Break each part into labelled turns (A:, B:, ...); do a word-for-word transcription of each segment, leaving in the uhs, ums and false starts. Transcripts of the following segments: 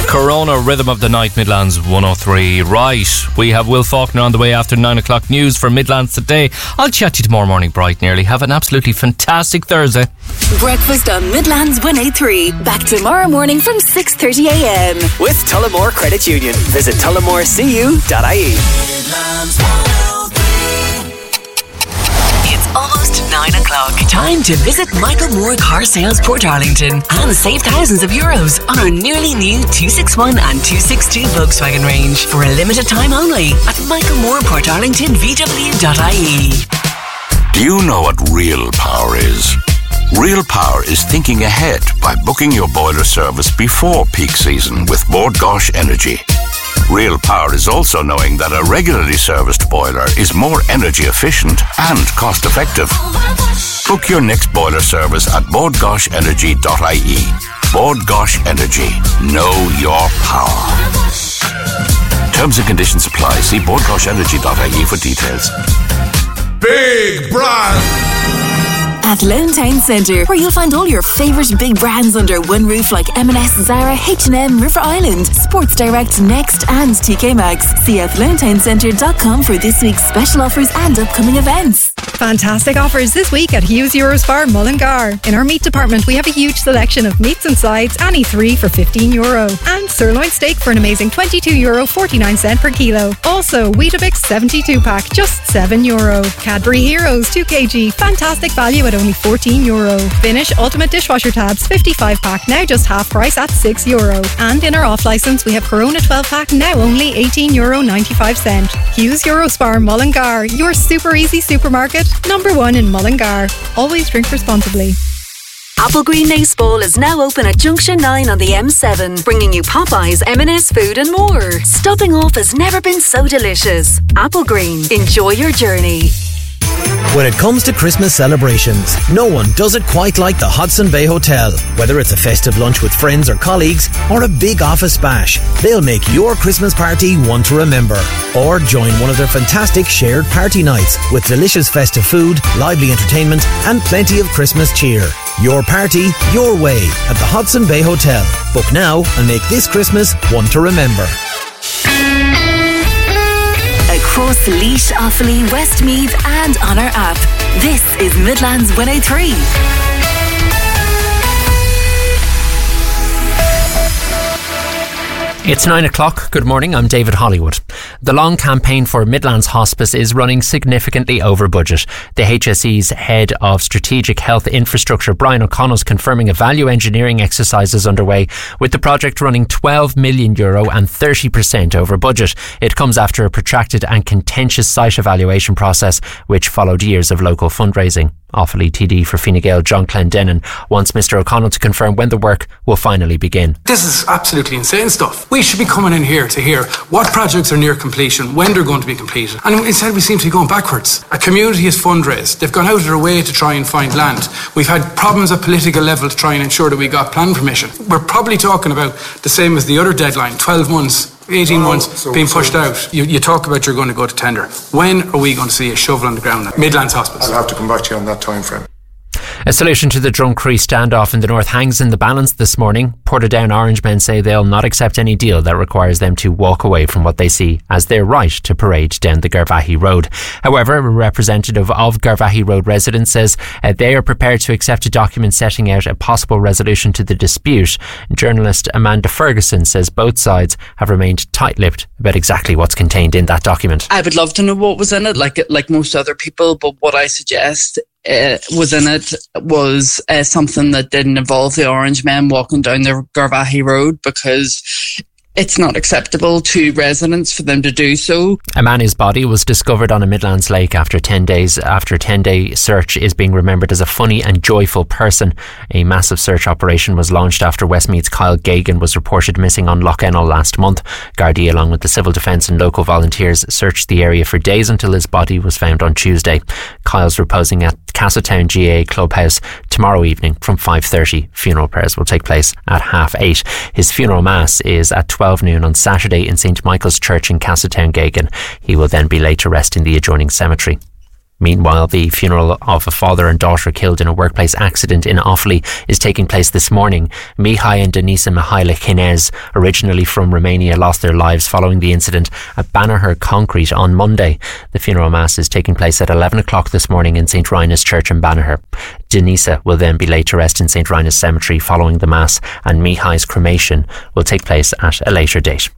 A: Corona, Rhythm of the Night, Midlands one oh three. Right, we have Will Faulkner on the way after nine o'clock news for Midlands Today. I'll chat to you tomorrow morning bright and early. Have an absolutely fantastic Thursday.
B: Breakfast on Midlands one oh three. Back tomorrow morning from six thirty a m
C: with Tullamore Credit Union. Visit tullamore c u dot i e.
B: Almost nine o'clock. Time to visit Michael Moore Car Sales Port Arlington and save thousands of euros on our nearly new two sixty-one and two sixty-two Volkswagen range for a limited time only at Michael Moore Port Arlington v w dot i e.
D: Do you know what real power is? Real power is thinking ahead by booking your boiler service before peak season with Bord Gáis Energy. Real power is also knowing that a regularly serviced boiler is more energy efficient and cost effective. Book your next boiler service at bord gáis energy dot i e. Bord Gáis Energy. Know your power. Terms and conditions apply. See bord gáis energy dot i e for details.
E: Big brand!
B: At Lone Town Centre, where you'll find all your favourite big brands under one roof like M and S, Zara, H and M, River Island, Sports Direct, Next and T K Maxx. See f lone town centre dot com for this week's special offers and upcoming events.
F: Fantastic offers this week at Hughes Eurospar Mullingar. In our meat department, we have a huge selection of meats and sides, any three for fifteen euro. And sirloin steak for an amazing twenty-two euro forty-nine cent per kilo. Also, Weetabix seventy-two pack, just seven euro. Cadbury Heroes two kilograms, fantastic value at only fourteen euro. Finish Ultimate Dishwasher Tabs fifty-five pack, now just half price at six euro. And in our off licence, we have Corona twelve pack, now only eighteen euro ninety-five cent. Hughes Eurospar Mullingar, your super easy supermarket, number one in Mullingar. Always drink responsibly.
B: Applegreen Nace Ball is now open at Junction nine on the M seven, bringing you Popeyes, M and S food and more. Stopping off has never been so delicious. Applegreen, enjoy your journey.
G: When it comes to Christmas celebrations, no one does it quite like the Hudson Bay Hotel. Whether it's a festive lunch with friends or colleagues, or a big office bash, they'll make your Christmas party one to remember. Or join one of their fantastic shared party nights with delicious festive food, lively entertainment and plenty of Christmas cheer. Your party, your way at the Hudson Bay Hotel. Book now and make this Christmas one to remember.
B: Across Laois, Offaly, Westmeath and on our app. This is Midlands one oh three.
H: It's nine o'clock. Good morning, I'm David Hollywood. The long campaign for Midlands Hospice is running significantly over budget. The H S E's Head of Strategic Health Infrastructure, Brian O'Connell, is confirming a value engineering exercise is underway, with the project running twelve million euro and thirty percent over budget. It comes after a protracted and contentious site evaluation process, which followed years of local fundraising. Offaly T D for Fine Gael, John Clendenin, wants Mr O'Connell to confirm when the work will finally begin.
I: This is absolutely insane stuff. We should be coming in here to hear what projects are near completion, when they're going to be completed. And instead we seem to be going backwards. A community has fundraised. They've gone out of their way to try and find land. We've had problems at political level to try and ensure that we got plan permission. We're probably talking about the same as the other deadline, twelve months. eighteen
E: no,
I: months
E: so,
I: being pushed
E: so,
I: out. You, you talk about you're going to go to tender. When are we going to see a shovel on the ground at Midlands Hospice?
E: I'll have to come back to you on that time frame.
H: A solution to the Drumcree standoff in the north hangs in the balance this morning. Portadown Orange men say they'll not accept any deal that requires them to walk away from what they see as their right to parade down the Garvaghey Road. However, a representative of Garvaghey Road residents says uh, they are prepared to accept a document setting out a possible resolution to the dispute. Journalist Amanda Ferguson says both sides have remained tight-lipped about exactly what's contained in that document.
J: I would love to know what was in it, like like most other people, but what I suggest Uh, was in it was uh, something that didn't involve the Orange men walking down the Garvaghey Road, because it's not acceptable to residents for them to do so.
H: A man whose body was discovered on a Midlands lake after ten days after a ten-day search is being remembered as a funny and joyful person. A massive search operation was launched after Westmeath's Kyle Gagan was reported missing on Lough Ennel last month. Gardaí, along with the civil defence and local volunteers, searched the area for days until his body was found on Tuesday. Kyle's reposing at Castletown G A A Clubhouse tomorrow evening from five thirty. Funeral prayers will take place at half eight. His funeral mass is at twelve noon on Saturday in St Michael's Church in Castletown Gagan. He will then be laid to rest in the adjoining cemetery. Meanwhile, the funeral of a father and daughter killed in a workplace accident in Offaly is taking place this morning. Mihai and Denisa Mihaila Chinez, originally from Romania, lost their lives following the incident at Banagher Concrete on Monday. The funeral mass is taking place at eleven o'clock this morning in Saint Rhinus Church in Banagher. Denisa will then be laid to rest in Saint Rhinus Cemetery following the mass, and Mihai's cremation will take place at a later date.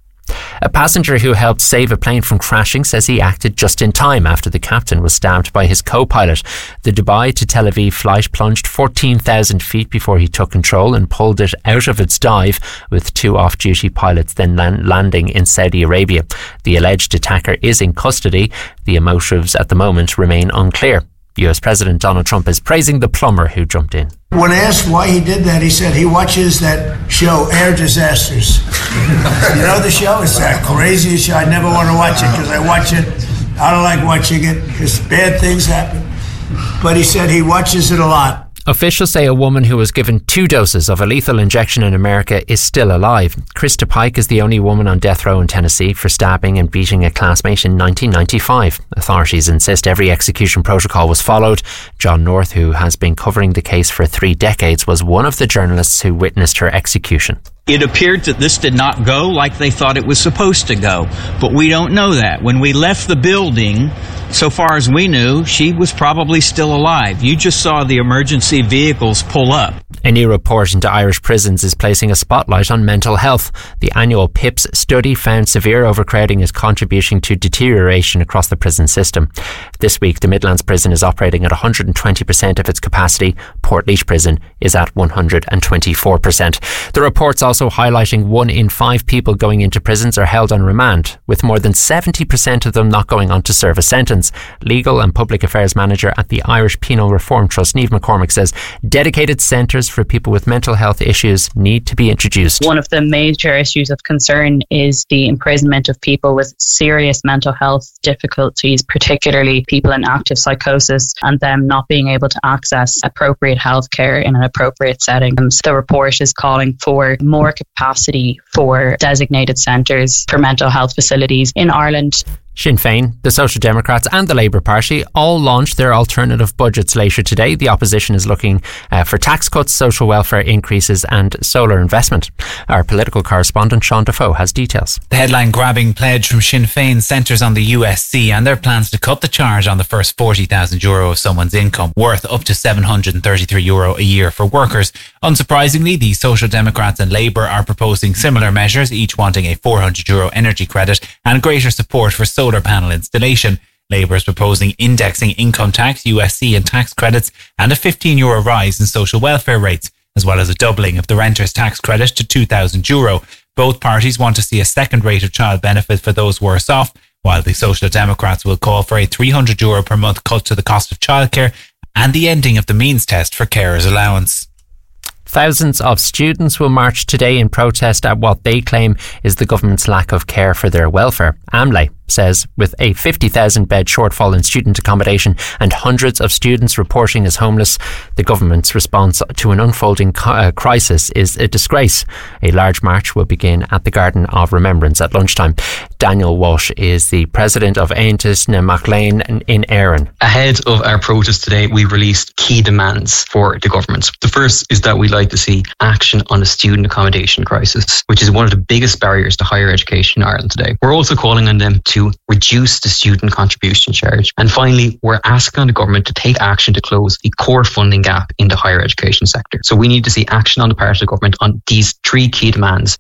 H: A passenger who helped save a plane from crashing says he acted just in time after the captain was stabbed by his co-pilot. The Dubai to Tel Aviv flight plunged fourteen thousand feet before he took control and pulled it out of its dive, with two off-duty pilots then land- landing in Saudi Arabia. The alleged attacker is in custody. The motives at the moment remain unclear. U S President Donald Trump is praising the plumber who jumped in.
K: When asked why he did that, he said he watches that show, Air Disasters. You know the show? It's that crazy show. I never want to watch it because I watch it. I don't like watching it because bad things happen. But he said he watches it a lot.
H: Officials say a woman who was given two doses of a lethal injection in America is still alive. Krista Pike is the only woman on death row in Tennessee for stabbing and beating a classmate in nineteen ninety-five. Authorities insist every execution protocol was followed. John North, who has been covering the case for three decades, was one of the journalists who witnessed her execution.
L: It appeared that this did not go like they thought it was supposed to go, but we don't know that. When we left the building, so far as we knew, she was probably still alive. You just saw the emergency vehicles pull up.
H: A new report into Irish prisons is placing a spotlight on mental health. The annual PIPS study found severe overcrowding is contributing to deterioration across the prison system. This week, the Midlands prison is operating at one hundred twenty percent of its capacity. Portlaoise prison is at one hundred twenty-four percent. The report's also highlighting one in five people going into prisons are held on remand, with more than seventy percent of them not going on to serve a sentence. Legal and Public Affairs Manager at the Irish Penal Reform Trust, Niamh McCormick, says dedicated centres for people with mental health issues need to be introduced.
M: One of the major issues of concern is the imprisonment of people with serious mental health difficulties, particularly people in active psychosis, and them not being able to access appropriate health care in an appropriate setting. And the report is calling for more capacity for designated centres for mental health facilities in Ireland.
H: Sinn Féin, the Social Democrats and the Labour Party all launched their alternative budgets later today. The opposition is looking uh, for tax cuts, social welfare increases and solar investment. Our political correspondent Sean Defoe has details.
N: The headline-grabbing pledge from Sinn Féin centres on the U S C and their plans to cut the charge on the first forty thousand euro of someone's income, worth up to seven hundred thirty-three euro a year for workers. Unsurprisingly, the Social Democrats and Labour are proposing similar measures, each wanting a four hundred euro energy credit and greater support for solar solar panel installation. Labour is proposing indexing income tax, U S C and tax credits and a fifteen euro rise in social welfare rates, as well as a doubling of the renter's tax credit to two thousand euro. Both parties want to see a second rate of child benefit for those worse off, while the Social Democrats will call for a three hundred euro per month cut to the cost of childcare and the ending of the means test for carers' allowance.
H: Thousands of students will march today in protest at what they claim is the government's lack of care for their welfare. AMLE says with a fifty thousand bed shortfall in student accommodation and hundreds of students reporting as homeless, the government's response to an unfolding co- uh, crisis is a disgrace. A large march will begin at the Garden of Remembrance at lunchtime. Daniel Walsh is the president of Aontas na Maclean in Éireann.
O: Ahead of our protest today, we released key demands for the government. The first is that we'd like to see action on the student accommodation crisis, which is one of the biggest barriers to higher education in Ireland today. We're also calling on them to reduce the student contribution charge. And finally, we're asking on the government to take action to close the core funding gap in the higher education sector. So we need to see action on the part of the government on these three key demands.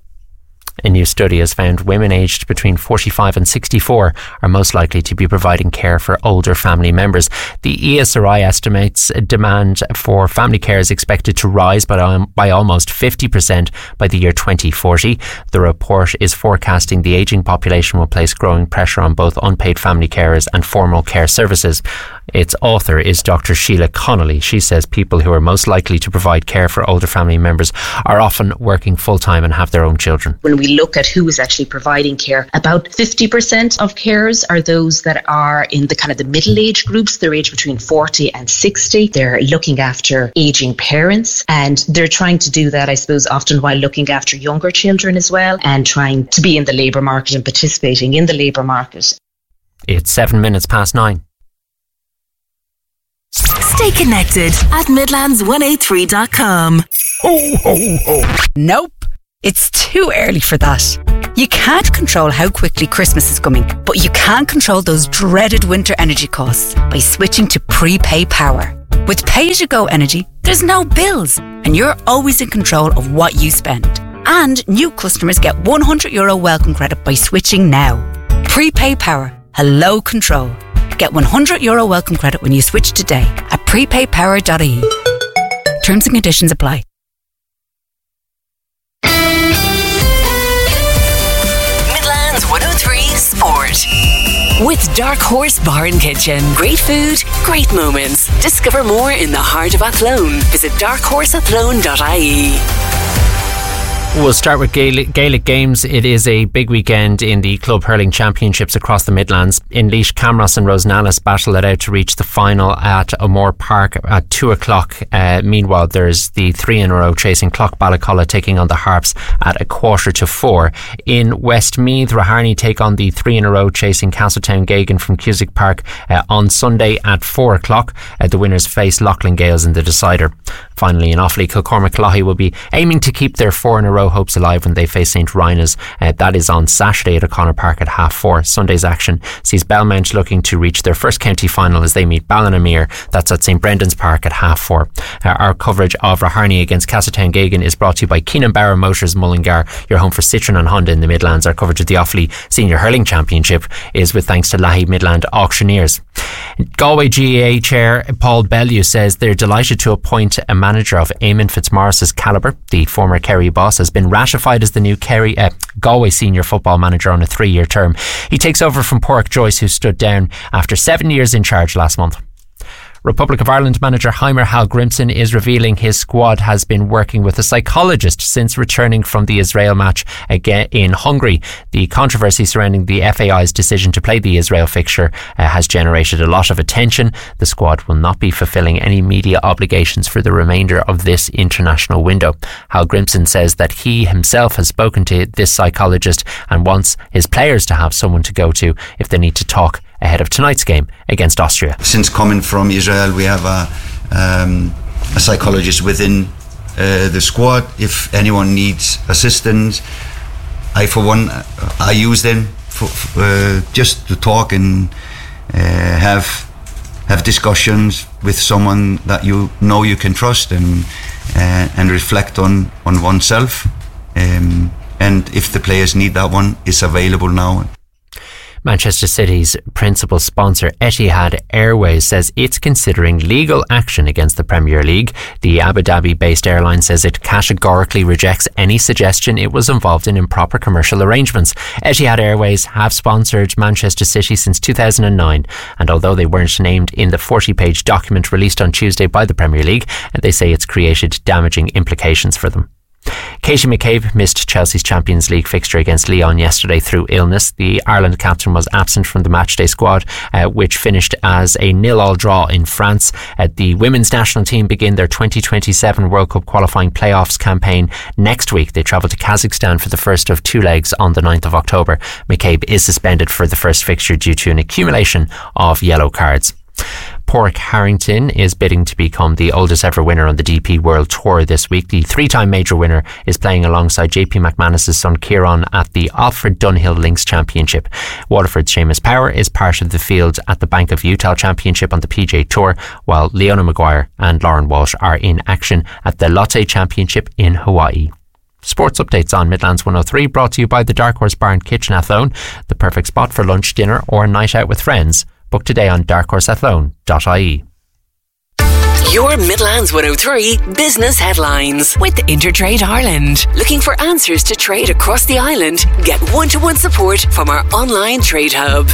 H: A new study has found women aged between forty-five and sixty-four are most likely to be providing care for older family members. The E S R I estimates demand for family care is expected to rise by, um, by almost fifty percent by the year twenty forty. The report is forecasting the ageing population will place growing pressure on both unpaid family carers and formal care services. Its author is Doctor Sheila Connolly. She says people who are most likely to provide care for older family members are often working full-time and have their own children.
P: When we look at who is actually providing care, about fifty percent of carers are those that are in the kind of the middle age groups. They're aged between forty and sixty. They're looking after aging parents, and they're trying to do that, I suppose, often while looking after younger children as well, and trying to be in the labour market and participating in the labour market.
H: It's seven minutes past nine.
B: Stay connected at Midlands one eighty-three dot com.
Q: Ho, ho, ho. Nope. It's too early for that. You can't control how quickly Christmas is coming, but you can control those dreaded winter energy costs by switching to prepay power. With pay-as-you-go energy, there's no bills, and you're always in control of what you spend. And new customers get one hundred euro welcome credit by switching now. Prepay power. Hello control. Get one hundred euro welcome credit when you switch today at prepay power dot I E. Terms and conditions apply.
B: one oh three Sport. With Dark Horse Bar and Kitchen. Great food, great moments. Discover more in the heart of Athlone. Visit dark horse athlone dot I E.
H: We'll start with Gaelic, Gaelic games. It is a big weekend in the Club Hurling Championships across the Midlands. In Laois, Camross and Rosenallis battle it out to reach the final at O'Moore Park at two o'clock. Uh, meanwhile, there's the three in a row chasing Clock Balacolla taking on the Harps at a quarter to four. In Westmeath, Raharney take on the three in a row chasing Castletown Gagan from Cusick Park uh, on Sunday at four o'clock. Uh, the winners face Loughlin Gales in the decider. Finally, in Offaly, Kilcormac Cloughy will be aiming to keep their four in a row hopes alive when they face Saint Rynagh's. Uh, that is on Saturday at O'Connor Park at half four. Sunday's action sees Belmount looking to reach their first county final as they meet Ballinamere. That's at Saint Brendan's Park at half four. Uh, our coverage of Raharney against Castletown Gagan is brought to you by Keenan Barrow Motors Mullingar, your home for Citroen and Honda in the Midlands. Our coverage of the Offaly Senior Hurling Championship is with thanks to Lahey Midland Auctioneers. Galway G A A Chair Paul Bellew says they're delighted to appoint a manager of Eamon Fitzmaurice's calibre. The former Kerry boss has been ratified as the new Kerry uh, Galway senior football manager on a three-year term. He takes over from Pork Joyce, who stood down after seven years in charge last month. Republic of Ireland manager Heimer Hallgrimsson is revealing his squad has been working with a psychologist since returning from the Israel match again in Hungary. The controversy surrounding the F A I's decision to play the Israel fixture uh, has generated a lot of attention. The squad will not be fulfilling any media obligations for the remainder of this international window. Hallgrimsson says that he himself has spoken to this psychologist and wants his players to have someone to go to if they need to talk ahead of tonight's game against Austria.
R: Since coming from Israel, we have a, um, a psychologist within uh, the squad. If anyone needs assistance, I for one, I use them for, for, uh, just to talk and uh, have have discussions with someone that you know you can trust and uh, and reflect on on oneself. Um, and if the players need that one, it's available now.
H: Manchester City's principal sponsor Etihad Airways says it's considering legal action against the Premier League. The Abu Dhabi-based airline says it categorically rejects any suggestion it was involved in improper commercial arrangements. Etihad Airways have sponsored Manchester City since two thousand nine, and although they weren't named in the forty-page document released on Tuesday by the Premier League, they say it's created damaging implications for them. Katie McCabe missed Chelsea's Champions League fixture against Lyon yesterday through illness. The Ireland captain was absent from the matchday squad, uh, which finished as a nil-all draw in France. Uh, the women's national team begin their twenty twenty-seven World Cup qualifying playoffs campaign next week. They travel to Kazakhstan for the first of two legs on the ninth of October. McCabe is suspended for the first fixture due to an accumulation of yellow cards. Porrick Harrington is bidding to become the oldest ever winner on the D P World Tour this week. The three-time major winner is playing alongside J P McManus's son Kieran at the Alfred Dunhill Links Championship. Waterford's Seamus Power is part of the field at the Bank of Utah Championship on the P G A Tour, while Leona Maguire and Lauren Walsh are in action at the Lotte Championship in Hawaii. Sports updates on Midlands one oh three, brought to you by the Dark Horse Bar and Kitchen Athlone, the perfect spot for lunch, dinner or a night out with friends. Book today on dark horse athlone dot I E.
B: Your Midlands one oh three business headlines with Intertrade Ireland. Looking for answers to trade across the island? Get one-to-one support from our online trade hub.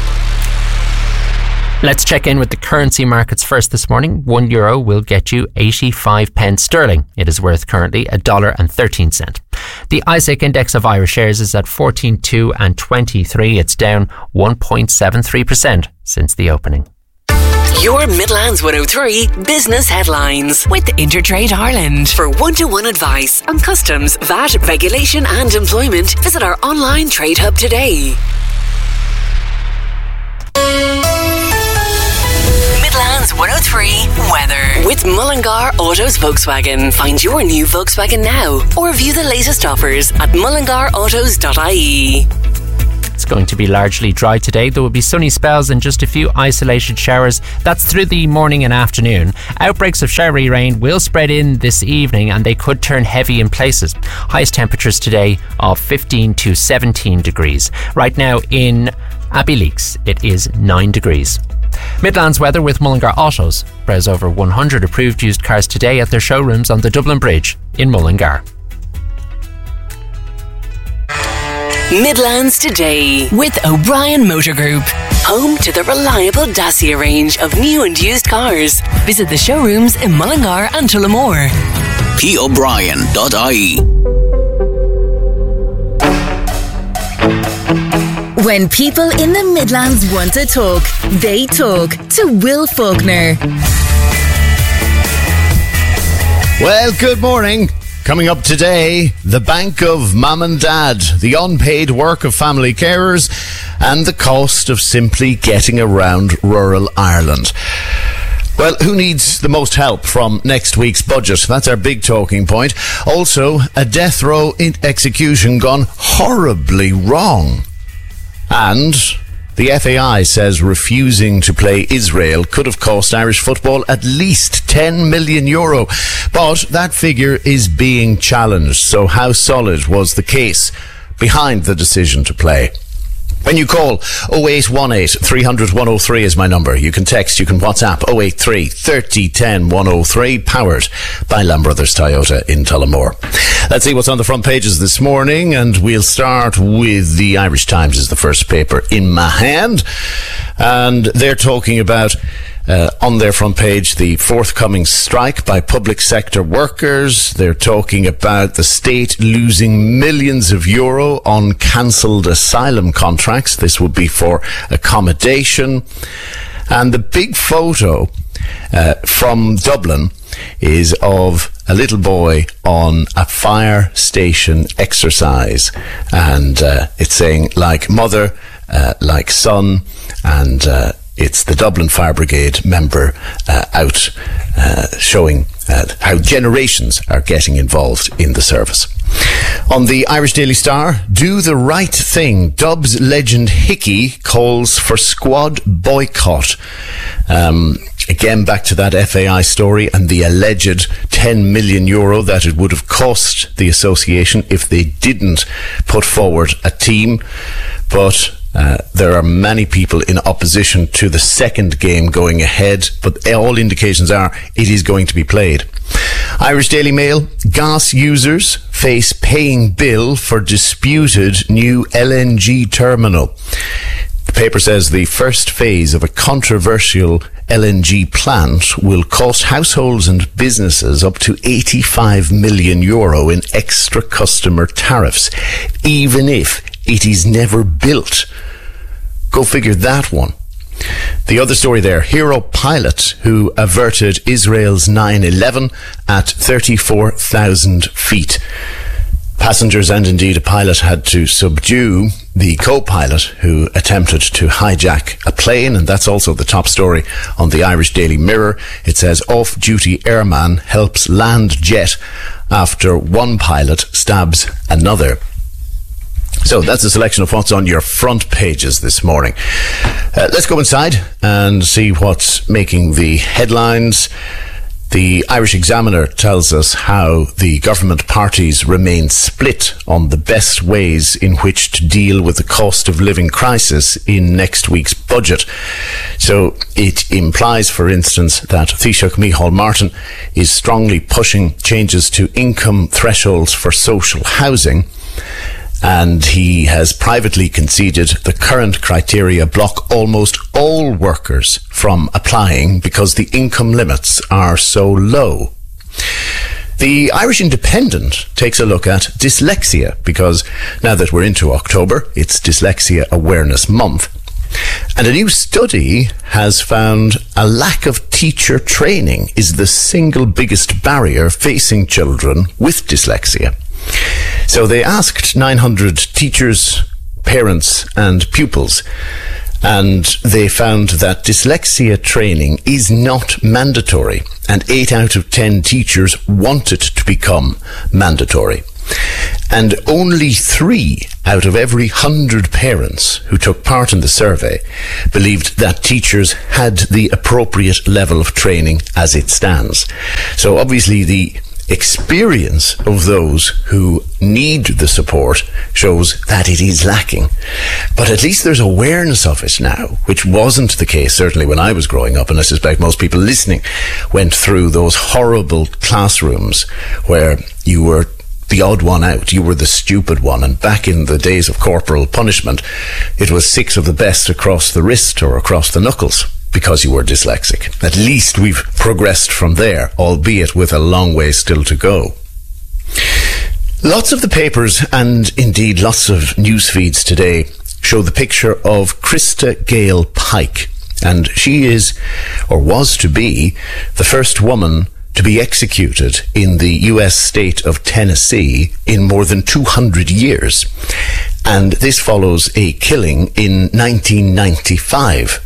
H: Let's check in with the currency markets first this morning. One euro will get you eighty-five pence sterling. It is worth currently a dollar and thirteen cent. The I S E C index of Irish shares is at fourteen two and twenty-three. It's down one point seven three percent since the opening.
B: Your Midlands one oh three business headlines with Intertrade Ireland. For one-to-one advice on customs, V A T, regulation and employment, visit our online trade hub today. Midlands one oh three three weather. With Mullingar Autos Volkswagen. Find your new Volkswagen now or view the latest offers at mullingar autos dot I E.
H: It's going to be largely dry today. There will be sunny spells and just a few isolated showers. That's through the morning and afternoon. Outbreaks of showery rain will spread in this evening and they could turn heavy in places. Highest temperatures today of fifteen to seventeen degrees. Right now in Abbeyleix, it is nine degrees. Midlands weather with Mullingar Autos. Browse over one hundred approved used cars today at their showrooms on the Dublin Bridge in Mullingar.
B: Midlands Today with O'Brien Motor Group. Home to the reliable Dacia range of new and used cars. Visit the showrooms in Mullingar and Tullamore.
D: P O'Brien dot I E.
S: When people in the Midlands want to talk, they talk to Will Faulkner.
T: Well, good morning. Coming up today, the bank of mum and dad, the unpaid work of family carers, and the cost of simply getting around rural Ireland. Well, who needs the most help from next week's budget? That's our big talking point. Also, a death row execution gone horribly wrong. And the F A I says refusing to play Israel could have cost Irish football at least ten million euro. But that figure is being challenged. So how solid was the case behind the decision to play? When you call oh eight one eight, three hundred, one oh three is my number. You can text, you can WhatsApp oh eight three, thirty, ten, one oh three, powered by Lamb Brothers Toyota in Tullamore. Let's see what's on the front pages this morning, and we'll start with the Irish Times as the first paper in my hand. And they're talking about Uh, on their front page, the forthcoming strike by public sector workers. They're talking about the state losing millions of euro on cancelled asylum contracts. This would be for accommodation. And the big photo uh, from Dublin is of a little boy on a fire station exercise. And uh, it's saying, like mother, uh, like son, and uh, it's the Dublin Fire Brigade member uh, out uh, showing uh, how generations are getting involved in the service. On the Irish Daily Star, do the right thing. Dubs legend Hickey calls for squad boycott. Um, again, back to that F A I story and the alleged ten million euro that it would have cost the association if they didn't put forward a team. But Uh, there are many people in opposition to the second game going ahead, but all indications are it is going to be played. Irish Daily Mail, gas users face paying bill for disputed new L N G terminal. The paper says the first phase of a controversial L N G plant will cost households and businesses up to eighty-five million euro in extra customer tariffs, even if it is never built. Go figure that one. The other story there, hero pilot who averted Israel's nine eleven at thirty-four thousand feet. Passengers and indeed a pilot had to subdue the co-pilot who attempted to hijack a plane, and that's also the top story on the Irish Daily Mirror. It says off-duty airman helps land jet after one pilot stabs another. So that's a selection of what's on your front pages this morning. Uh, let's go inside and see what's making the headlines. The Irish Examiner tells us how the government parties remain split on the best ways in which to deal with the cost of living crisis in next week's budget. So it implies, for instance, that Taoiseach Micheál Martin is strongly pushing changes to income thresholds for social housing. And he has privately conceded the current criteria block almost all workers from applying because the income limits are so low. The Irish Independent takes a look at dyslexia because now that we're into October, it's Dyslexia Awareness Month. And a new study has found a lack of teacher training is the single biggest barrier facing children with dyslexia. So they asked nine hundred teachers, parents and pupils, And they found that dyslexia training is not mandatory, and eight out of ten teachers want it to become mandatory. And only three out of every hundred parents who took part in the survey believed that teachers had the appropriate level of training as it stands. So obviously the experience of those who need the support shows that it is lacking. But at least there's awareness of it now, which wasn't the case certainly when I was growing up, and I suspect most people listening went through those horrible classrooms where you were the odd one out, you were the stupid one, and back in the days of corporal punishment it was six of the best across the wrist or across the knuckles because you were dyslexic. At least we've progressed from there, albeit with a long way still to go. Lots of the papers, and indeed lots of news feeds today, show the picture of Krista Gale Pike, and she is, or was to be, the first woman to be executed in the U S state of Tennessee in more than two hundred years. And this follows a killing in nineteen ninety-five.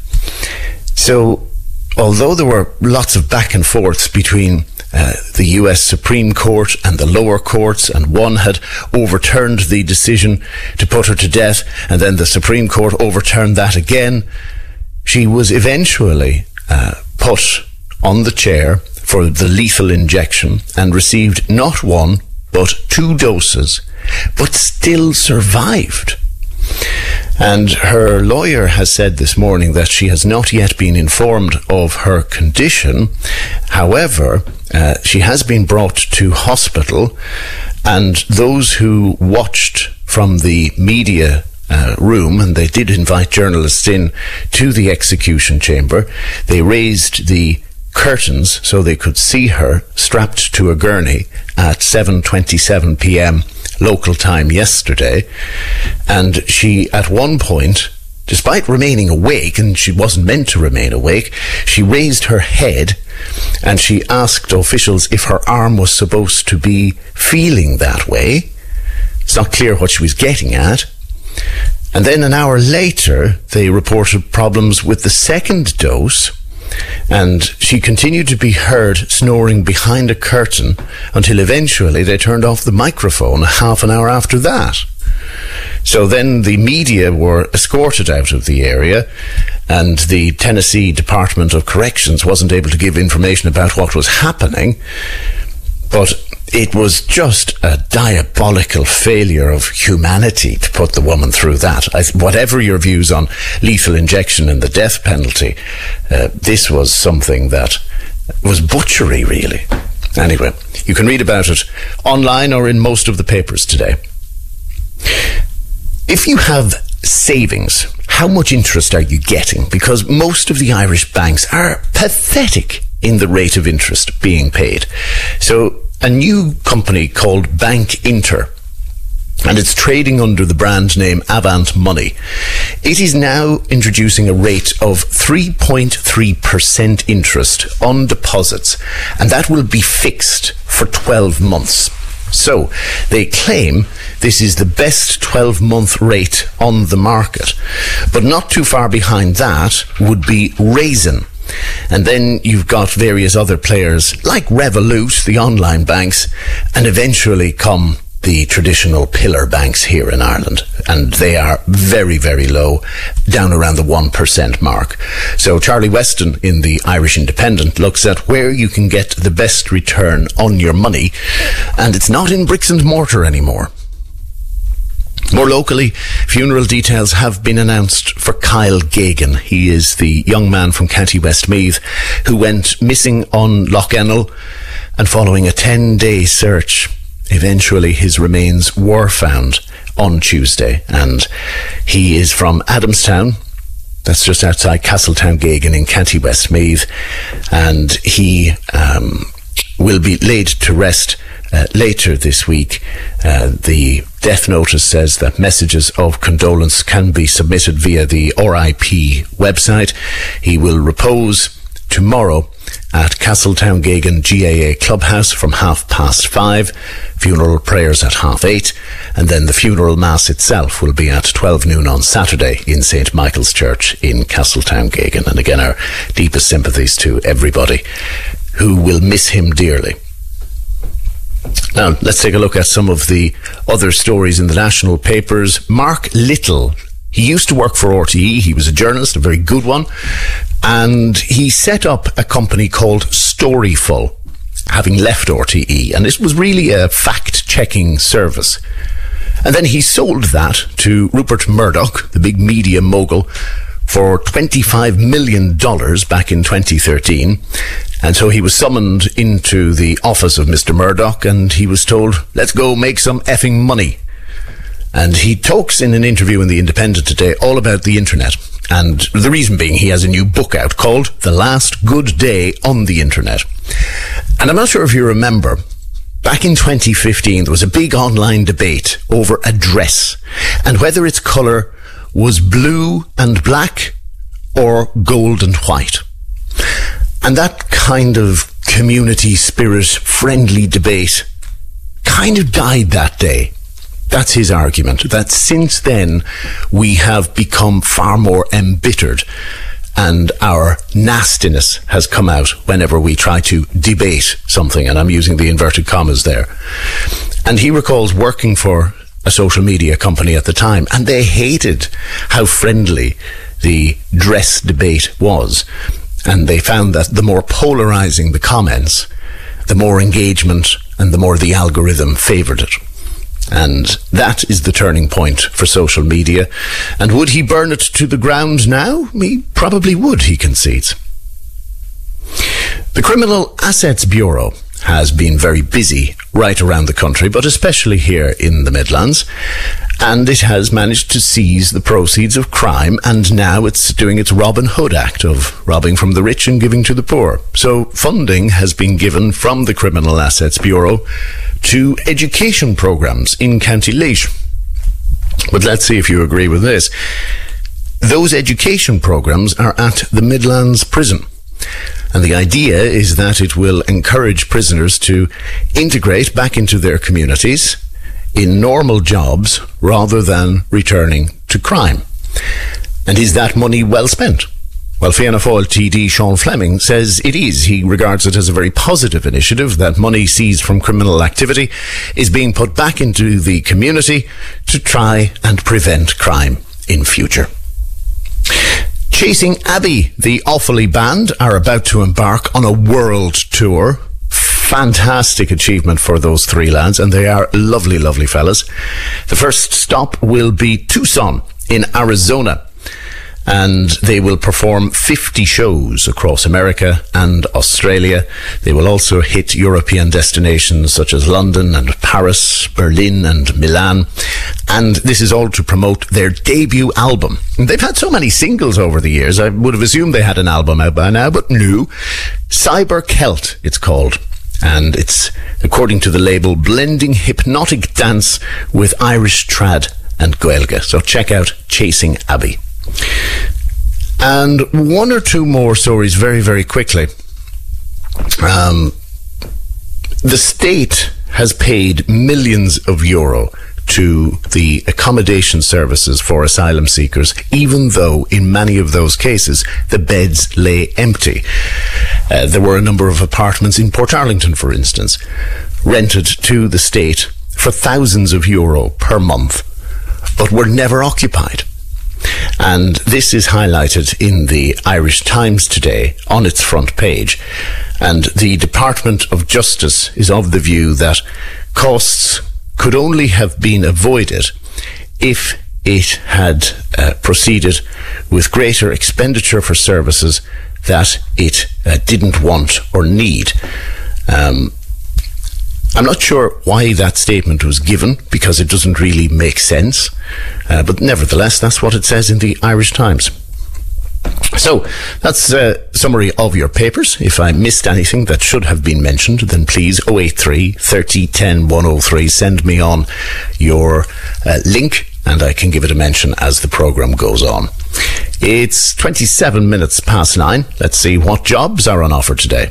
T: So, although there were lots of back and forths between uh, the U S Supreme Court and the lower courts, and one had overturned the decision to put her to death, and then the Supreme Court overturned that again, she was eventually uh, put on the chair for the lethal injection and received not one but two doses, but still survived. And her lawyer has said this morning that she has not yet been informed of her condition. However, uh, she has been brought to hospital, and those who watched from the media Uh, room, and they did invite journalists in to the execution chamber, they raised the curtains so they could see her strapped to a gurney at seven twenty-seven p.m. local time yesterday. And she, at one point, despite remaining awake, and she wasn't meant to remain awake, she raised her head and she asked officials if her arm was supposed to be feeling that way. It's not clear what she was getting at. And then an hour later, they reported problems with the second dose, and she continued to be heard snoring behind a curtain until eventually they turned off the microphone half an hour after that. So then the media were escorted out of the area, and the Tennessee Department of Corrections wasn't able to give information about what was happening. But it was just a diabolical failure of humanity to put the woman through that. I, whatever your views on lethal injection and the death penalty, uh, this was something that was butchery, really. Anyway, you can read about it online or in most of the papers today. If you have savings, how much interest are you getting? Because most of the Irish banks are pathetic in the rate of interest being paid. So a new company called Bank Inter, and it's trading under the brand name Avant Money, it is now introducing a rate of three point three percent interest on deposits, and that will be fixed for twelve months. So they claim this is the best twelve-month rate on the market. But not too far behind that would be Raisin. And then you've got various other players like Revolut, the online banks, and eventually come the traditional pillar banks here in Ireland. And they are very, very low, down around the one percent mark. So Charlie Weston in the Irish Independent looks at where you can get the best return on your money, and it's not in bricks and mortar anymore. More locally, funeral details have been announced for Kyle Gagan. He is the young man from County Westmeath who went missing on Lough Ennel, and following a ten-day search, eventually his remains were found on Tuesday, and he is from Adamstown. That's just outside Castletown Gagan in County Westmeath, and he um, will be laid to rest Uh, later this week. Uh, the death notice says that messages of condolence can be submitted via the R I P website. He will repose tomorrow at Castletown Gagan G A A Clubhouse from half past five. Funeral prayers at half eight. And then the funeral mass itself will be at twelve noon on Saturday in Saint Michael's Church in Castletown Gagan. And again, our deepest sympathies to everybody who will miss him dearly. Now, let's take a look at some of the other stories in the national papers. Mark Little, he used to work for R T E. He was a journalist, a very good one. And he set up a company called Storyful, having left R T E. And it was really a fact-checking service. And then he sold that to Rupert Murdoch, the big media mogul, for twenty-five million dollars back in twenty thirteen. And so he was summoned into the office of Mister Murdoch and he was told, let's go make some effing money. And he talks in an interview in The Independent today all about the internet. And the reason being he has a new book out called The Last Good Day on the Internet. And I'm not sure if you remember, back in twenty fifteen there was a big online debate over a dress and whether its colour was blue and black or gold and white. And that kind of community spirit, friendly debate kind of died that day. That's his argument, that since then we have become far more embittered and our nastiness has come out whenever we try to debate something, and I'm using the inverted commas there. And he recalls working for a social media company at the time, and they hated how friendly the dress debate was. And they found that the more polarizing the comments, the more engagement and the more the algorithm favored it. And that is the turning point for social media. And would he burn it to the ground now? He probably would, he concedes. The Criminal Assets Bureau has been very busy right around the country, but especially here in the Midlands. And it has managed to seize the proceeds of crime, and now it's doing its Robin Hood act of robbing from the rich and giving to the poor. So funding has been given from the Criminal Assets Bureau to education programmes in County Laois. But let's see if you agree with this. Those education programmes are at the Midlands Prison. And the idea is that it will encourage prisoners to integrate back into their communities in normal jobs rather than returning to crime. And is that money well spent? Well, Fianna Fáil T D Sean Fleming says it is. He regards it as a very positive initiative that money seized from criminal activity is being put back into the community to try and prevent crime in future. Chasing Abbey, the Offaly band, are about to embark on a world tour. Fantastic achievement for those three lads, and they are lovely, lovely fellas. The first stop will be Tucson in Arizona, and they will perform fifty shows across America and Australia. They will also hit European destinations such as London and Paris, Berlin and Milan. And this is all to promote their debut album. They've had so many singles over the years, I would have assumed they had an album out by now, but no. Cyber Celt, it's called. And it's, according to the label, blending hypnotic dance with Irish trad and Gaeilge. So check out Chasing Abbey. And one or two more stories very, very quickly. Um, the state has paid millions of euro to the accommodation services for asylum seekers, even though in many of those cases the beds lay empty. Uh, there were a number of apartments in Portarlington, for instance, rented to the state for thousands of euro per month, but were never occupied. And this is highlighted in the Irish Times today on its front page. And the Department of Justice is of the view that costs could only have been avoided if it had uh, proceeded with greater expenditure for services that it uh, didn't want or need. Um, I'm not sure why that statement was given, because it doesn't really make sense. Uh, but nevertheless, that's what it says in the Irish Times. So, that's a summary of your papers. If I missed anything that should have been mentioned, then please oh eight three, thirty, ten, one oh three, send me on your uh, link, and I can give it a mention as the programme goes on. It's twenty-seven minutes past nine. Let's see what jobs are on offer today.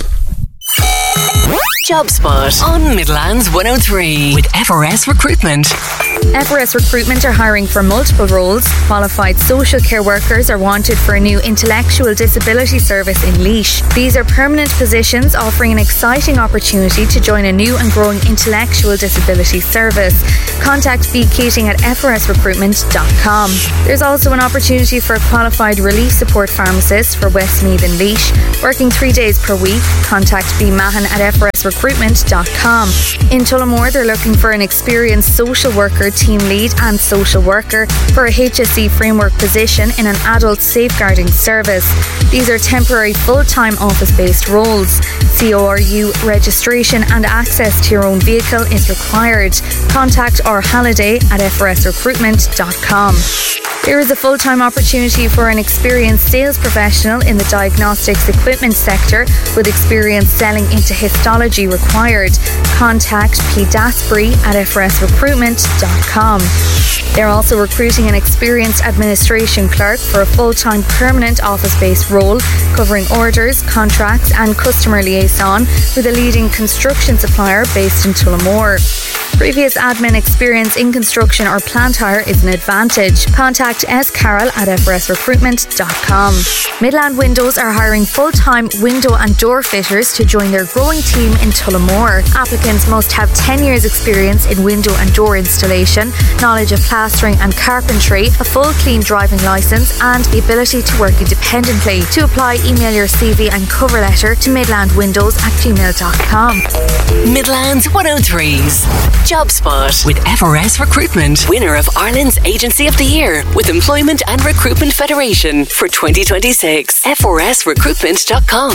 B: Job Spot on Midlands one oh three with F R S Recruitment.
U: F R S Recruitment are hiring for multiple roles. Qualified social care workers are wanted for a new intellectual disability service in Laois. These are permanent positions offering an exciting opportunity to join a new and growing intellectual disability service. Contact B Keating at f r s recruitment dot com. There's also an opportunity for a qualified relief support pharmacist for Westmeath and Laois, working three days per week. Contact B Mahan at f r s recruitment dot com. In Tullamore, they're looking for an experienced social worker, team lead and social worker for a H S E framework position in an adult safeguarding service. These are temporary full-time office-based roles. C O R U registration and access to your own vehicle is required. Contact R Halliday at f r s recruitment dot com. There is a full-time opportunity for an experienced sales professional in the diagnostics equipment sector with experience selling into histology required. Contact P Dasbury at f r s recruitment dot com. They're also recruiting an experienced administration clerk for a full-time permanent office-based role covering orders, contracts and customer liaison with a leading construction supplier based in Tullamore. Previous admin experience in construction or plant hire is an advantage. Contact S. Carroll at f r s recruitment dot com. Midland Windows are hiring full-time window and door fitters to join their growing team in Tullamore. Applicants must have ten years experience in window and door installation, knowledge of plastering and carpentry, a full clean driving licence and the ability to work independently. To apply, email your C V and cover letter to midland windows at gmail dot com.
B: Midlands one oh three's Job Spot with F R S Recruitment, winner of Ireland's Agency of the Year with Employment and Recruitment Federation for twenty twenty-six. f r s recruitment dot com.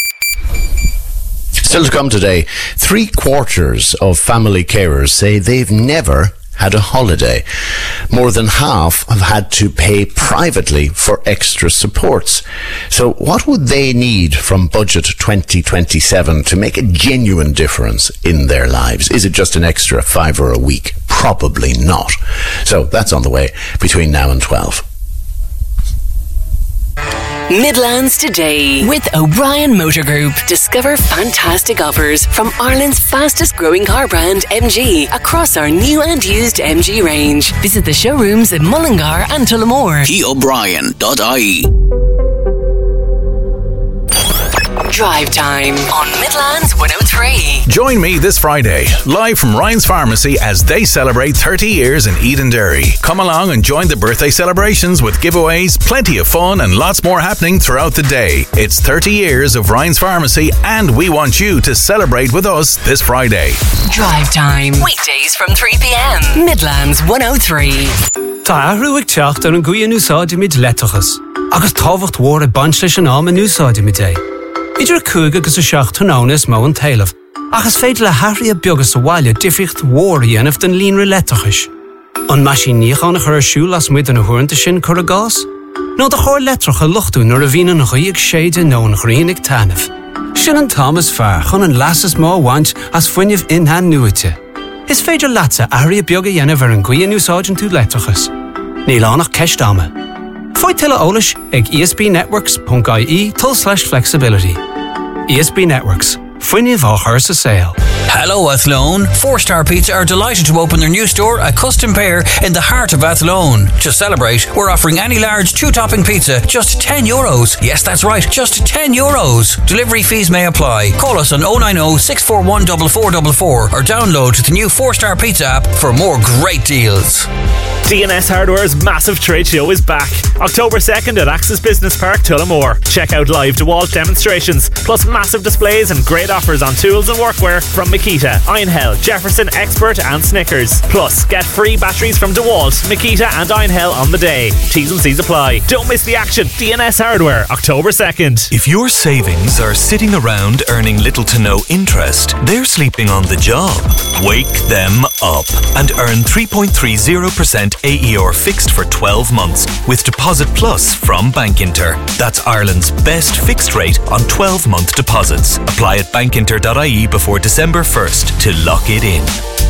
T: Still to come today, three quarters of family carers say they've never had a holiday. More than half have had to pay privately for extra supports. So what would they need from Budget twenty twenty-seven to make a genuine difference in their lives? Is it just an extra fiver a week? Probably not. So that's on the way between now and twelve.
B: Midlands Today with O'Brien Motor Group. Discover fantastic offers from Ireland's fastest growing car brand M G across our new and used M G range. Visit the showrooms in Mullingar and Tullamore.
D: p o'brien dot i e.
B: Drive Time on Midlands one oh three.
V: Join me this Friday, live from Ryan's Pharmacy as they celebrate thirty years in Edenderry. Come along and join the birthday celebrations with giveaways, plenty of fun and lots more happening throughout the day. It's thirty years of Ryan's Pharmacy and we want you to celebrate with us this Friday.
B: Drive Time, weekdays from three p.m. Midlands one oh three.
W: Tá ahrúig teacht ar an gcuian úsáide mid letachas. Agus táhacht mhór a bant leis an am an úsáide mid é. Idir cúig agus a seach tónánas mó an taileh. Agus féidir le hathraí a beagas a bhaile difriocht mhór dhéanamh den líonra letachas. An maisiníoch an a chur siúil as muid an a thuairinta sin chur a gás. nó de chóir letracha luchtú nuair a bhíonn an chuig séide nó an chraoinnig tanamh. Sin an Thomas fear chun an lasas má bhaint as fuinneamh inhan nuaite. Is féidir leatsa ahraí a beag a dhéanamh ar an gcuian úsáidin tú letrachas. Níl annach ceist ama. Fáid tuile eolais ag e s b networks dot i e tull slash flexibility. E S B Networks. Fuinneamh á chur sa saol.
X: Hello Athlone. Four Star Pizza are delighted to open their new store at Custom Pear in the heart of Athlone. To celebrate, we're offering any large two-topping pizza just ten euros. Yes, that's right, just ten euros. Delivery fees may apply. Call us on oh nine oh, six four one, four four four four or download the new Four Star Pizza app for more great deals.
Y: D N S Hardware's massive trade show is back. October second at Axis Business Park, Tullamore. Check out live DeWalt demonstrations, plus massive displays and great offers on tools and workwear from Makita, Einhell, Jefferson, Expert and Snickers. Plus, get free batteries from DeWalt, Makita and Einhell on the day. T's and C's apply. Don't miss the action. D N S Hardware, October second.
Z: If your savings are sitting around earning little to no interest, they're sleeping on the job. Wake them up and earn three point three zero percent A E R fixed for twelve months with Deposit Plus from Bankinter. That's Ireland's best fixed rate on twelve month deposits. Apply at bankinter dot I E before December first to lock it in.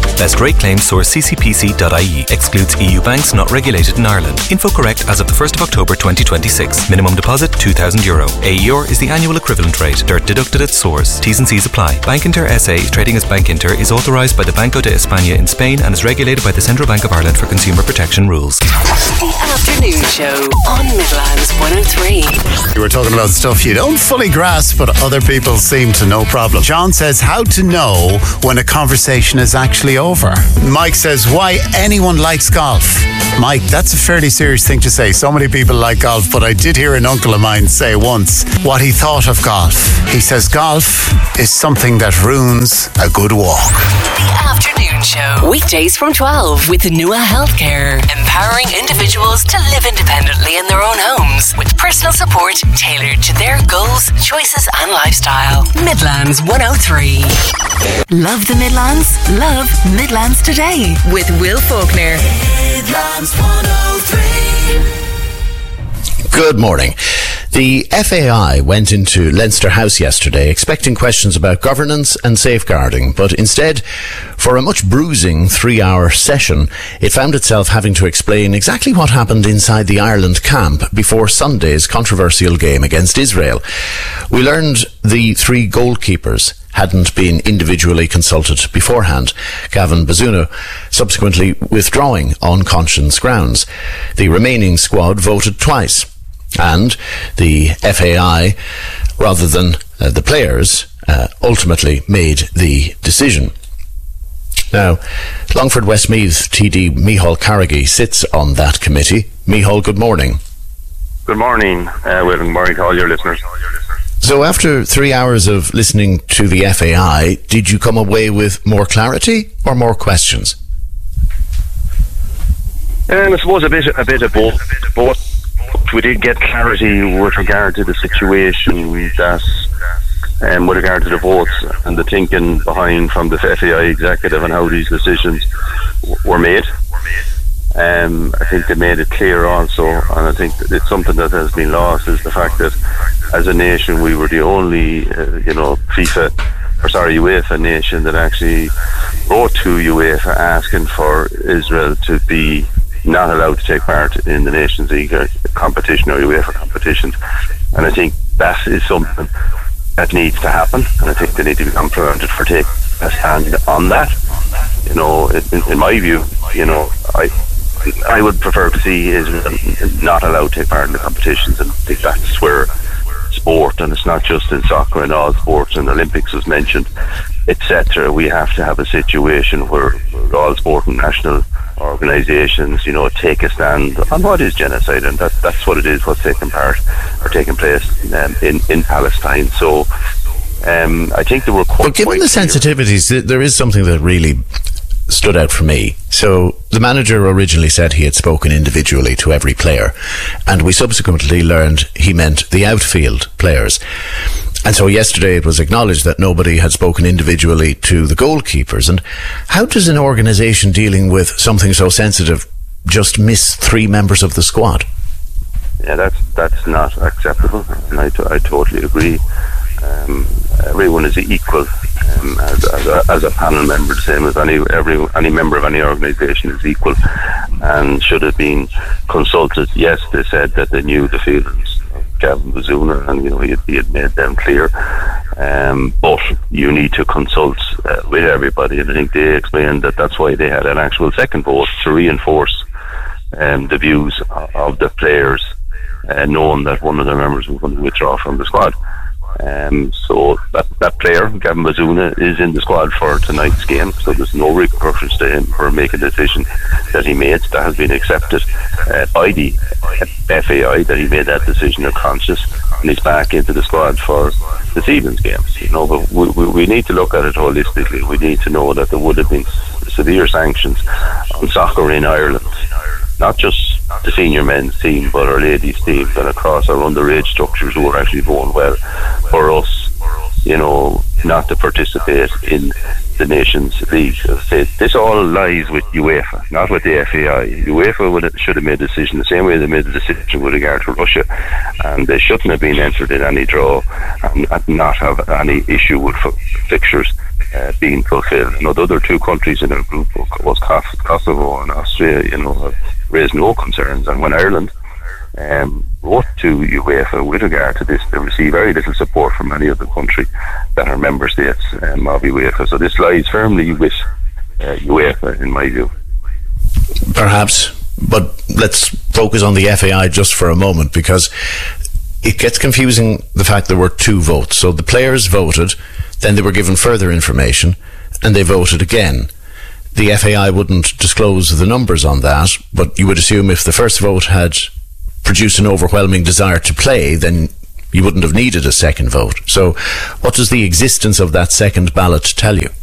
Z: Best rate claims source c c p c dot i e. Excludes E U banks not regulated in Ireland. Info correct as of the first of October twenty twenty-six. Minimum deposit two thousand euro. A E R is the annual equivalent rate. Dirt deducted at source. T's and C's apply. Bankinter S A, trading as Bankinter, is authorised by the Banco de España in Spain and is regulated by the Central Bank of Ireland for consumer protection rules.
B: The Afternoon Show on Midlands one oh three.
A: You were talking about stuff you don't fully grasp, but other people seem to no problem. John says how to know when a conversation is actually over. Mike says why anyone likes golf. Mike, that's a fairly serious thing to say. So many people like golf, but I did hear an uncle of mine say once what he thought of golf. He says golf is something that ruins a good walk.
B: The Afternoon Show. Weekdays from twelve with Nua Healthcare. Empowering individuals to live independently in their own homes with personal support tailored to their goals, choices and lifestyle. Midlands one oh three. Love the Midlands? Love Midlands Today with Will Faulkner. Midlands one oh three.
T: Good morning. The F A I went into Leinster House yesterday expecting questions about governance and safeguarding, but instead, for a much bruising three-hour session, it found itself having to explain exactly what happened inside the Ireland camp before Sunday's controversial game against Israel. We learned the three goalkeepers hadn't been individually consulted beforehand, Gavin Bazuna subsequently withdrawing on conscience grounds. The remaining squad voted twice. And the F A I, rather than uh, the players, uh, ultimately made the decision. Now, Longford Westmeath T D Micheál Carrigy sits on that committee. Micheál, good morning.
C: Good morning, uh, Will, and good morning to all your listeners.
T: So after three hours of listening to the F A I, did you come away with more clarity or more questions?
C: And I suppose a bit, a bit of both. both. We did get clarity with regard to the situation that, um, with regard to the votes and the thinking behind from the F A I executive and how these decisions w- were made. Um, I think they made it clear also, and I think it's something that has been lost, is the fact that as a nation we were the only, uh, you know, FIFA, or sorry, UEFA nation that actually wrote to UEFA asking for Israel to be not allowed to take part in the Nations League competition or UEFA competitions. And I think that is something that needs to happen, and I think they need to be complimented for taking a stand on that. You know, in, in my view, you know, I I would prefer to see Israel not allowed to take part in the competitions, and I think that's where sport, and it's not just in soccer, in all sports, and the Olympics was mentioned, et cetera. We have to have a situation where, where all sport and national organisations, you know, take a stand on what is genocide, and that, that's what it is, what's taking part or taking place um, in, in Palestine. So um, I think there were quite...
T: But given the sensitivities, there is something that really stood out for me. So the manager originally said he had spoken individually to every player, and we subsequently learned he meant the outfield players. And so yesterday it was acknowledged that nobody had spoken individually to the goalkeepers. And how does an organisation dealing with something so sensitive just miss three members of the squad?
C: Yeah, that's that's not acceptable, and I, t- I totally agree. Um, everyone is equal um, as, as, a, as a panel member, the same as any every any member of any organisation is equal, and should have been consulted. Yes, they said that they knew the feelings of Gavin Bazuna, and you know he had, he had made them clear. Um, but you need to consult uh, with everybody, and I think they explained that that's why they had an actual second vote to reinforce um, the views of the players, uh, knowing that one of their members was going to withdraw from the squad. Um, so that, that player, Gavin Bazuna, is in the squad for tonight's game, so there's no repercussions to him for making a decision that he made. That has been accepted uh, by the F A I, that he made that decision of conscience, and he's back into the squad for this evening's game. You know, but we, we, we need to look at it holistically. We need to know that there would have been severe sanctions on soccer in Ireland, not just the senior men's team, but our ladies' teams, and across our underage structures who are actually going well. For us, you know, not to participate in the Nations League. As I said, this all lies with UEFA, not with the F A I. UEFA would have, should have made a decision the same way they made a decision with regard to Russia, and they shouldn't have been entered in any draw and, and not have any issue with f- fixtures uh, being fulfilled. You know, the other two countries in our group was Kosovo and Austria, you know, have raised no concerns. And when Ireland um, wrote to UEFA with regard to this, they received very little support from many of the countries that are member states um, of UEFA. So this lies firmly with uh, UEFA, in my view.
T: Perhaps, but let's focus on the F A I just for a moment, because it gets confusing, the fact there were two votes. So the players voted, then they were given further information, and they voted again. The F A I wouldn't disclose the numbers on that, but you would assume if the first vote had produced an overwhelming desire to play, then you wouldn't have needed a second vote. So what does the existence of that second ballot tell you?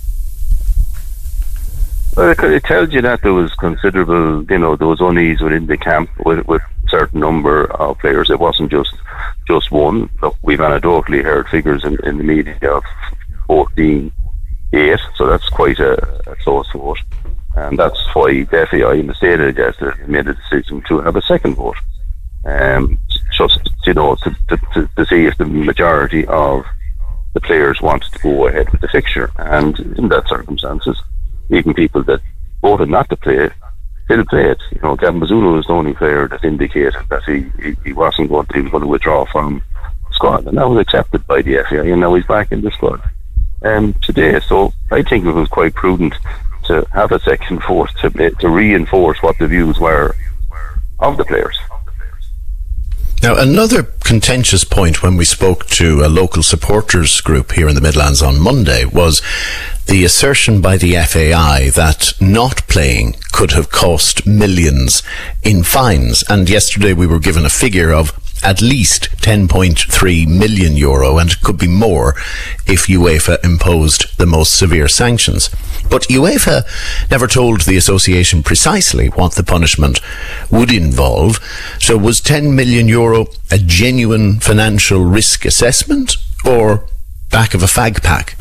C: Well, it tells you that there was considerable, you know, there was unease within the camp with, with a certain number of players. It wasn't just just one. Look, we've anecdotally heard figures in, in the media of fourteen eight, so that's quite a, a close vote. And that's why the F A I and the state yesterday made a decision to have a second vote. Um, just, you know, to, to, to, to see if the majority of the players wanted to go ahead with the fixture. And in that circumstances, even people that voted not to play still played. You know, Gavin Bazzulo was the only player that indicated that he, he, he wasn't going to, he was going to withdraw from the squad, and that was accepted by the F A I, and now he's back in the squad um, today. So I think it was quite prudent to have a second vote to, to reinforce what the views were of the players.
T: Now, another contentious point when we spoke to a local supporters group here in the Midlands on Monday was the assertion by the F A I that not playing could have cost millions in fines. And yesterday we were given a figure of at least ten point three million euro, and it could be more if UEFA imposed the most severe sanctions. But UEFA never told the association precisely what the punishment would involve. So was ten million euro a genuine financial risk assessment, or back of a fag pack?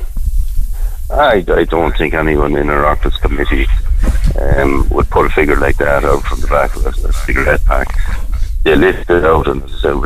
C: I, I don't think anyone in our Oireachtas committee um, would put a figure like that out from the back of a, a cigarette pack. They listed out, and as I said,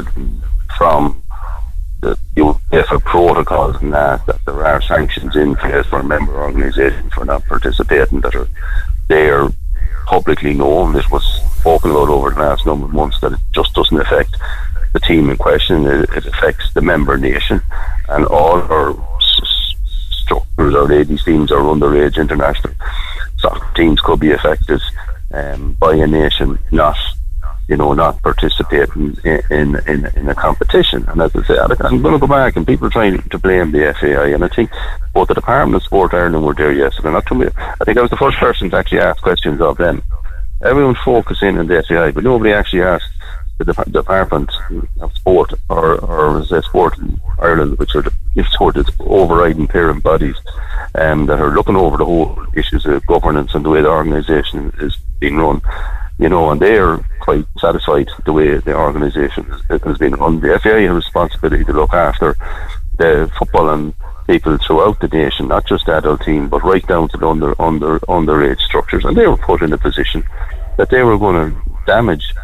C: from the UEFA protocols and that, that there are sanctions in place for a member organisation for not participating that are they are publicly known. It was spoken about over the last number of months that it just doesn't affect the team in question. It, it affects the member nation, and all our s- structures, our ladies teams, our underage international soccer teams could be affected um, by a nation not, you know, not participating in, in, in, in a competition. And as I say, I'm going to go back, and people are trying to blame the F A I, and I think both the Department of Sport Ireland were there yesterday. Not to me, I think I was the first person to actually ask questions of them. Everyone focusing on the F A I, but nobody actually asked the De- Department of Sport, or, or as a Sport in Ireland, which are the sort of overriding parent bodies um, that are looking over the whole issues of governance and the way the organisation is being run. You know, and they are quite satisfied the way the organisation has been run. The F A I has a responsibility to look after the football and people throughout the nation, not just the adult team, but right down to the under under underage structures. And they were put in a position that they were going to damage,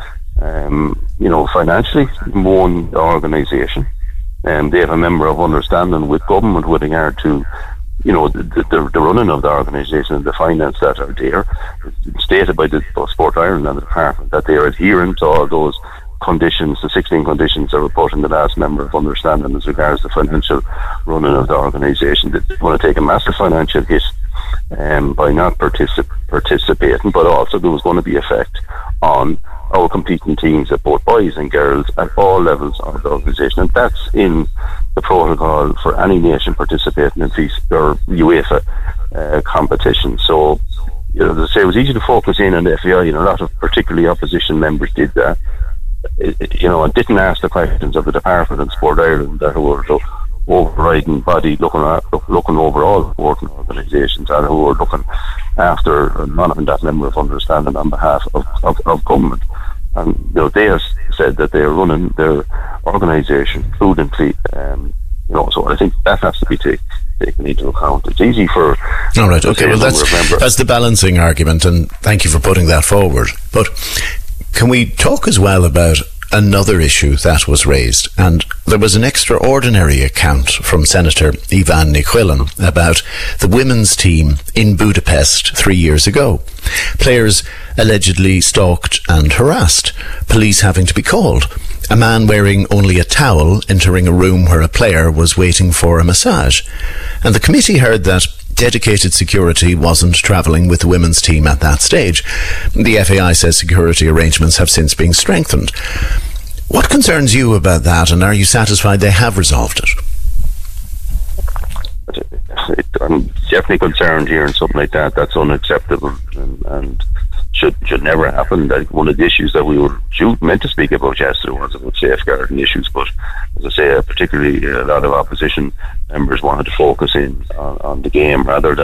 C: um, you know, financially one organisation. And they have a member of understanding with government with regard to, you know, the, the, the running of the organisation and the finance that are there. It's stated by the Sport Ireland and the department that they are adhering to all those conditions, the sixteen conditions that were put in the last member of understanding as regards the financial running of the organisation. They want to take a massive financial hit um, by not particip- participating, but also there was going to be effect on our competing teams at both boys and girls at all levels of the organisation, and that's in the protocol for any nation participating in FIFA or UEFA uh, competition. So, you know, as I say, it was easy to focus in on the F A I, and a lot of particularly opposition members did that. It, it, you know, and didn't ask the questions of the Department of Sport Ireland that were the overriding body looking at, look, looking over all sporting organisations and who were looking after and monitoring that member of understanding on behalf of, of, of government. And you know, they have said that they are running their organisation prudently, um, You know, so I think that has to be taken taken into account. It's easy for...
T: All right, okay, well that's, that's the balancing argument, and thank you for putting that forward. But can we talk as well about another issue that was raised? And there was an extraordinary account from Senator Ivan Nichilin about the women's team in Budapest three years ago. Players allegedly stalked and harassed, police having to be called. A man wearing only a towel entering a room where a player was waiting for a massage. And the committee heard that dedicated security wasn't travelling with the women's team at that stage. The F A I says security arrangements have since been strengthened. What concerns you about that, and are you satisfied they have resolved it?
C: it I'm definitely concerned here, and something like that, that's unacceptable and, and should should never happen. Like, one of the issues that we were meant to speak about yesterday was about safeguarding issues, but as I say, particularly a lot of opposition members wanted to focus in on, on the game rather than